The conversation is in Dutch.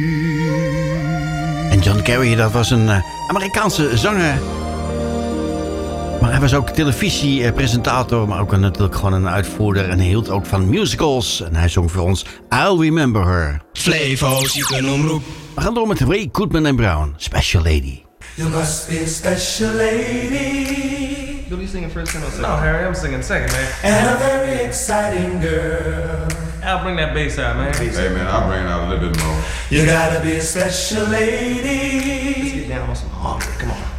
En John Kerry, dat was een Amerikaanse zanger. Maar hij was ook televisiepresentator, maar ook natuurlijk gewoon een uitvoerder. En hij hield ook van musicals. En hij zong voor ons I'll Remember Her. Flevo's, je kunt omroep. We gaan door met Ray Goodman en Brown, Special Lady. You must be a special lady. You'll be singing first and second. No, Harry, I'm singing second, man. And a very exciting girl. I'll bring that bass out, man. Hey, man, I'll bring it out a little bit more. You gotta be a special lady. Let's get down on some harmony. Come on.